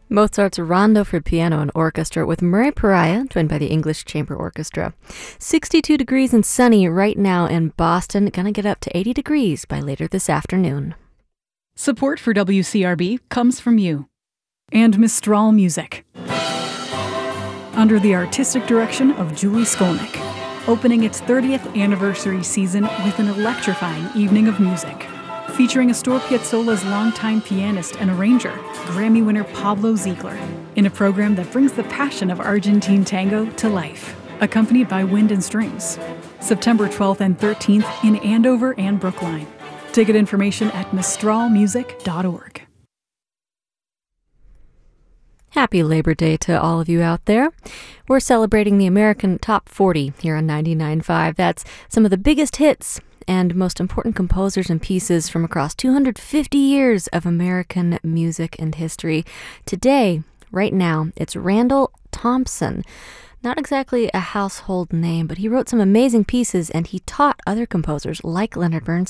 Mozart's Rondo for Piano and Orchestra with Murray Pariah, joined by the English Chamber Orchestra. 62 degrees and sunny right now in Boston. Gonna get up to 80 degrees by later this afternoon. Support for WCRB comes from you and Mistral Music. Under the artistic direction of Julie Skolnick, opening its 30th anniversary season with an electrifying evening of music. Featuring Astor Piazzolla's longtime pianist and arranger, Grammy winner Pablo Ziegler, in a program that brings the passion of Argentine tango to life, accompanied by wind and strings. September 12th and 13th in Andover and Brookline. Ticket information at mistralmusic.org. Happy Labor Day to all of you out there. We're celebrating the American Top 40 here on 99.5. That's some of the biggest hits and most important composers and pieces from across 250 years of American music and history. Today, right now, it's Randall Thompson. Not exactly a household name, but he wrote some amazing pieces and he taught other composers like Leonard Bernstein